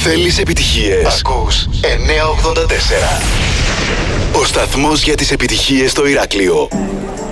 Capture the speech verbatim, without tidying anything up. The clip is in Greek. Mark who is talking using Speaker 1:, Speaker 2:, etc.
Speaker 1: Θέλεις επιτυχίες? Ακούς εννιακόσια ογδόντα τέσσερα. Ο σταθμός για τις επιτυχίες στο Ηράκλειο.